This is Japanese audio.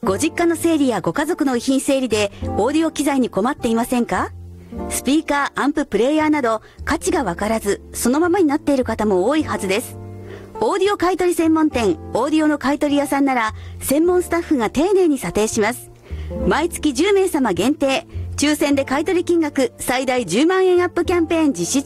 ご実家の整理やご家族の遺品整理でオーディオ機材に困っていませんか？スピーカー、アンプ、プレイヤーなど価値がわからずそのままになっている方も多いはずです。オーディオ買取専門店オーディオの買取屋さんなら専門スタッフが丁寧に査定します。毎月10名様限定抽選で買取金額最大10万円アップキャンペーン実施中。